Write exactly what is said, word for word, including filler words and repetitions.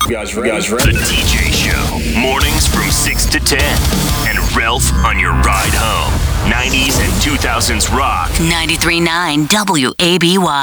You guys ready? You guys ready? The T J Show. Mornings from six to ten. And Ralph on your ride home. nineties and two thousands rock. ninety-three point nine W A B Y.